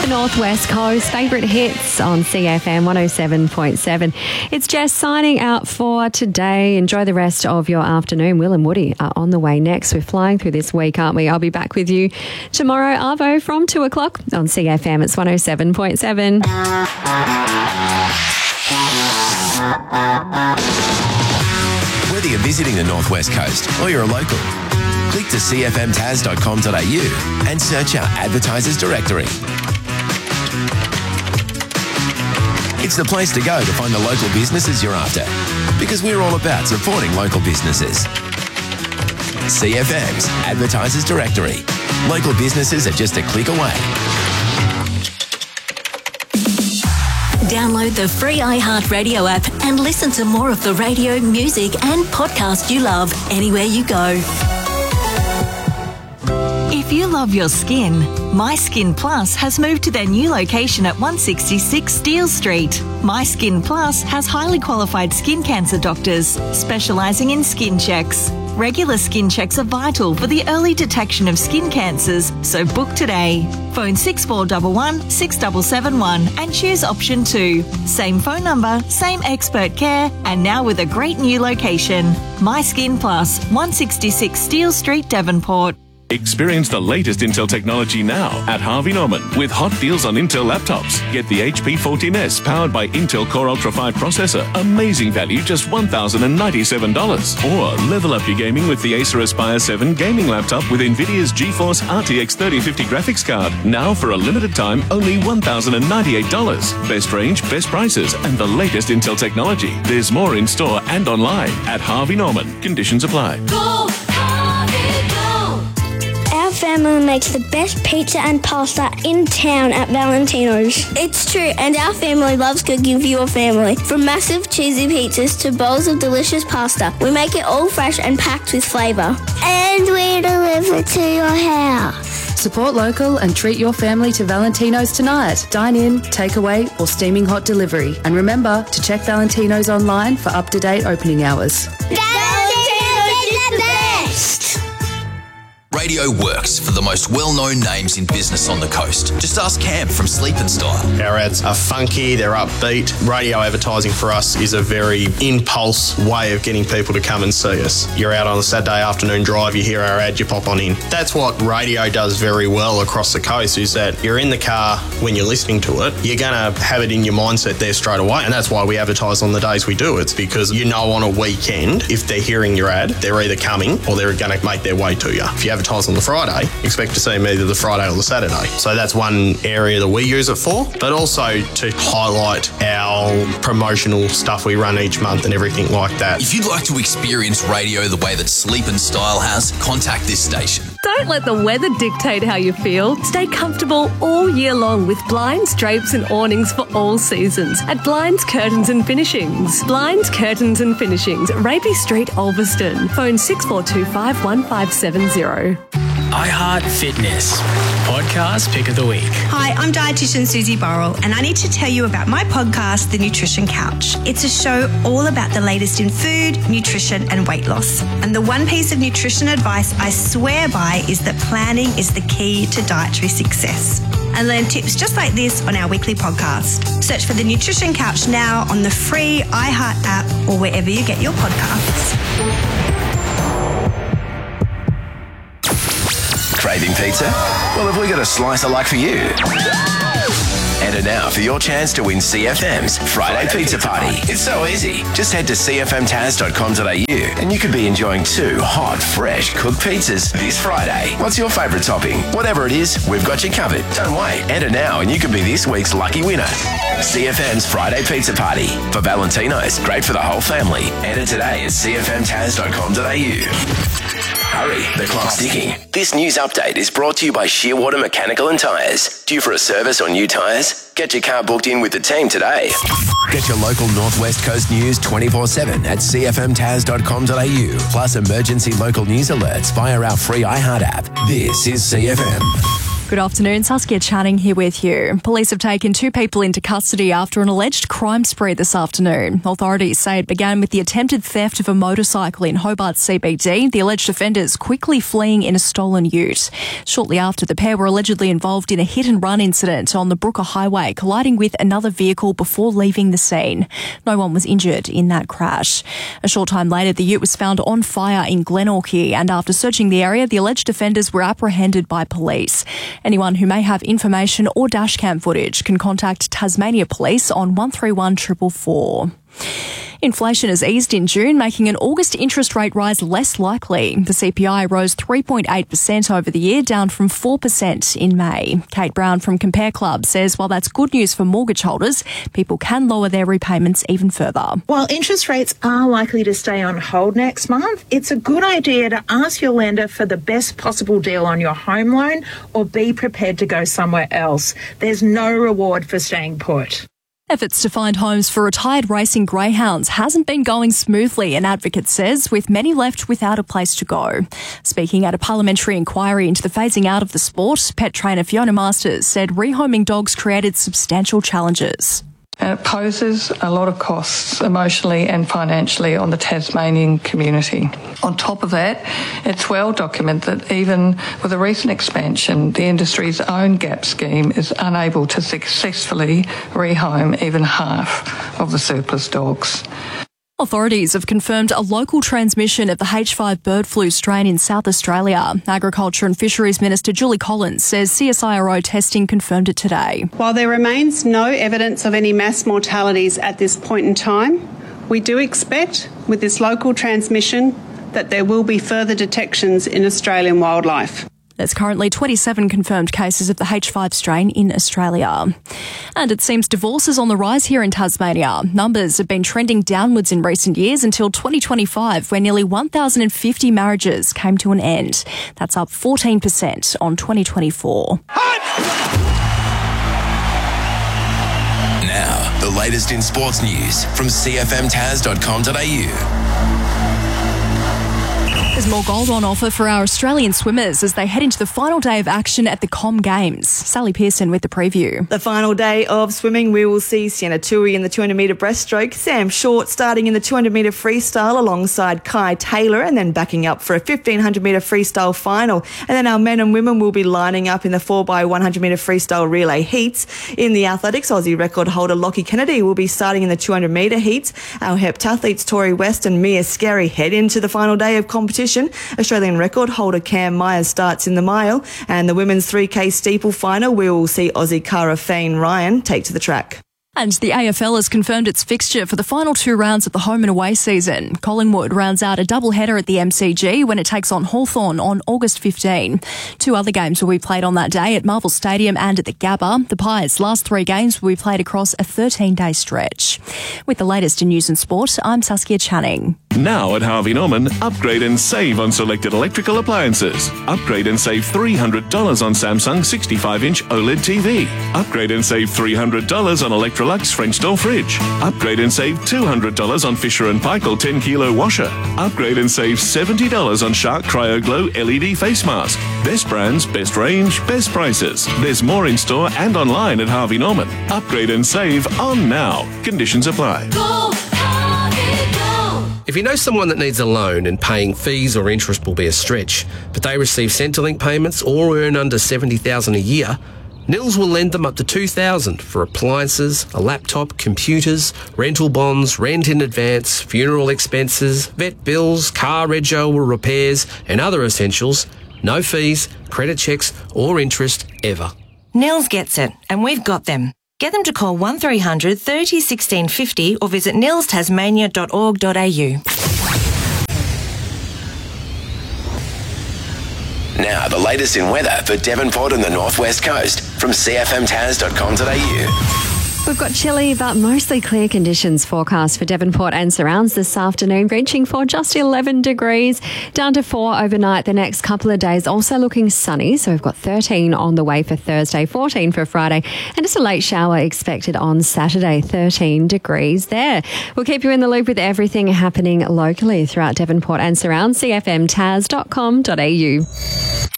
Northwest Coast, favourite hits on CFM 107.7. It's Jess signing out for today. Enjoy the rest of your afternoon. Will and Woody are on the way next. We're flying through this week, aren't we? I'll be back with you tomorrow, Arvo, from 2 o'clock on CFM. It's 107.7. Whether you're visiting the Northwest Coast or you're a local, click to cfmtas.com.au and search our advertisers directory. It's the place to go to find the local businesses you're after, because we're all about supporting local businesses. CFM's Advertisers Directory. Local businesses are just a click away. Download the free iHeartRadio app and listen to more of the radio, music and podcast you love anywhere you go. If you love your skin, My Skin Plus has moved to their new location at 166 Steele Street. My Skin Plus has highly qualified skin cancer doctors specialising in skin checks. Regular skin checks are vital for the early detection of skin cancers, so book today. Phone 6411 6771 and choose option 2. Same phone number, same expert care, and now with a great new location. My Skin Plus, 166 Steele Street, Devonport. Experience the latest Intel technology now at Harvey Norman with hot deals on Intel laptops. Get the HP 14S powered by Intel Core Ultra 5 processor. Amazing value, just $1,097. Or level up your gaming with the Acer Aspire 7 gaming laptop with NVIDIA's GeForce RTX 3050 graphics card. Now for a limited time, only $1,098. Best range, best prices, and the latest Intel technology. There's more in store and online at Harvey Norman. Conditions apply. Go, Harvey, go! Our family makes the best pizza and pasta in town at Valentino's. It's true, and our family loves cooking for your family. From massive cheesy pizzas to bowls of delicious pasta, we make it all fresh and packed with flavour. And we deliver to your house. Support local and treat your family to Valentino's tonight. Dine in, takeaway or steaming hot delivery. And remember to check Valentino's online for up-to-date opening hours. Valentino's is the best! Radio works for the most well-known names in business on the coast. Just ask Cam from Sleep and Style. Our ads are funky, they're upbeat. Radio advertising for us is a very impulse way of getting people to come and see us. You're out on a Saturday afternoon drive, you hear our ad, you pop on in. That's what radio does very well across the coast, is that you're in the car when you're listening to it, you're going to have it in your mindset there straight away, and that's why we advertise on the days we do. It's because you know on a weekend, if they're hearing your ad, they're either coming or they're going to make their way to you. If you advertise on the Friday, expect to see them either the Friday or the Saturday. So that's one area that we use it for, but also to highlight our promotional stuff we run each month and everything like that. If you'd like to experience radio the way that Sleep and Style has, contact this station. Don't let the weather dictate how you feel. Stay comfortable all year long with blinds, drapes and awnings for all seasons at Blinds, Curtains and Finishings. Blinds, Curtains and Finishings, Raby Street, Ulverston. Phone 6425 1570. iHeart Fitness Podcast Pick of the Week. Hi, I'm dietitian Susie Burrell, and I need to tell you about my podcast, The Nutrition Couch. It's a show all about the latest in food, nutrition and weight loss. And the one piece of nutrition advice I swear by is that planning is the key to dietary success. And learn tips just like this on our weekly podcast. Search for The Nutrition Couch now on the free iHeart app or wherever you get your podcasts. Craving pizza? Well, have we got a slice of luck for you? Enter now for your chance to win CFM's Friday Pizza Party. It's so easy. Just head to cfmtas.com.au and you could be enjoying 2 hot, fresh cooked pizzas this Friday. What's your favourite topping? Whatever it is, we've got you covered. Don't wait. Enter now and you could be this week's lucky winner. CFM's Friday Pizza Party. For Valentino's, great for the whole family. Enter today at cfmtas.com.au. Hurry, the clock's ticking. This news update is brought to you by Shearwater Mechanical and Tyres. Due for a service or new tyres? Get your car booked in with the team today. Get your local Northwest Coast news 24/7 at cfmtas.com.au. Plus emergency local news alerts via our free iHeart app. This is CFM. Good afternoon, Saskia Channing here with you. Police have taken 2 people into custody after an alleged crime spree this afternoon. Authorities say it began with the attempted theft of a motorcycle in Hobart CBD, the alleged offenders quickly fleeing in a stolen ute. Shortly after, the pair were allegedly involved in a hit-and-run incident on the Brooker Highway, colliding with another vehicle before leaving the scene. No one was injured in that crash. A short time later, the ute was found on fire in Glenorchy, and after searching the area, the alleged offenders were apprehended by police. Anyone who may have information or dashcam footage can contact Tasmania Police on 131 444. Inflation has eased in June, making an August interest rate rise less likely. The CPI rose 3.8% over the year, down from 4% in May. Kate Brown from Compare Club says while that's good news for mortgage holders, people can lower their repayments even further. While interest rates are likely to stay on hold next month, it's a good idea to ask your lender for the best possible deal on your home loan or be prepared to go somewhere else. There's no reward for staying put. Efforts to find homes for retired racing greyhounds hasn't been going smoothly, an advocate says, with many left without a place to go. Speaking at a parliamentary inquiry into the phasing out of the sport, pet trainer Fiona Masters said rehoming dogs created substantial challenges. And it poses a lot of costs emotionally and financially on the Tasmanian community. On top of that, it's well documented that even with a recent expansion, the industry's own GAP scheme is unable to successfully rehome even half of the surplus dogs. Authorities have confirmed a local transmission of the H5 bird flu strain in South Australia. Agriculture and Fisheries Minister Julie Collins says CSIRO testing confirmed it today. While there remains no evidence of any mass mortalities at this point in time, we do expect with this local transmission that there will be further detections in Australian wildlife. There's currently 27 confirmed cases of the H5 strain in Australia. And it seems divorce is on the rise here in Tasmania. Numbers have been trending downwards in recent years until 2025, where nearly 1,050 marriages came to an end. That's up 14% on 2024. Now, the latest in sports news from cfmtas.com.au. There's more gold on offer for our Australian swimmers as they head into the final day of action at the Com Games. Sally Pearson with the preview. The final day of swimming, we will see Sienna Tui in the 200-metre breaststroke, Sam Short starting in the 200-metre freestyle alongside Kai Taylor, and then backing up for a 1,500-metre freestyle final. And then our men and women will be lining up in the 4x100-metre freestyle relay heats. In the athletics, Aussie record holder Lockie Kennedy will be starting in the 200-metre heats. Our heptathletes Tori West and Mia Scarry head into the final day of competition. Australian record holder Cam Myers starts in the mile, and the women's 3K steeple final, we will see Aussie Cara Fane Ryan take to the track. And the AFL has confirmed its fixture for the final 2 rounds of the home and away season. Collingwood rounds out a doubleheader at the MCG when it takes on Hawthorn on August 15. 2 other games will be played on that day at Marvel Stadium and at the Gabba. The Pies' last 3 games will be played across a 13-day stretch. With the latest in news and sport, I'm Saskia Channing. Now at Harvey Norman, upgrade and save on selected electrical appliances. Upgrade and save $300 on Samsung 65-inch OLED TV. Upgrade and save $300 on Electrolux French door fridge. Upgrade and save $200 on Fisher & Paykel 10-kilo washer. Upgrade and save $70 on Shark CryoGlow LED face mask. Best brands, best range, best prices. There's more in store and online at Harvey Norman. Upgrade and save on now. Conditions apply. Go, Harvey, go. If you know someone that needs a loan and paying fees or interest will be a stretch, but they receive Centrelink payments or earn under $70,000 a year, Nils will lend them up to $2,000 for appliances, a laptop, computers, rental bonds, rent in advance, funeral expenses, vet bills, car rego or repairs, and other essentials. No fees, credit checks, or interest ever. Nils gets it, and we've got them. Get them to call 1300 30 16 50 or visit nilstasmania.org.au. Now, the latest in weather for Devonport and the Northwest Coast from cfmtas.com.au. We've got chilly but mostly clear conditions forecast for Devonport and surrounds this afternoon, reaching for just 11 degrees, down to 4 overnight the next couple of days. Also looking sunny, so we've got 13 on the way for Thursday, 14 for Friday, and just a late shower expected on Saturday, 13 degrees there. We'll keep you in the loop with everything happening locally throughout Devonport and surrounds, cfmtas.com.au.